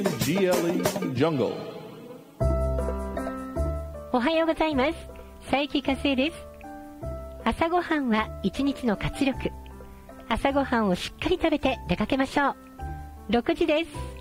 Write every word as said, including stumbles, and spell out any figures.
ジーエルイー Jungle。 おはようございます。佐伯和恵です。朝ごはんは一日の活力。朝ごはんをしっかり食べて出かけましょう。ろくじです。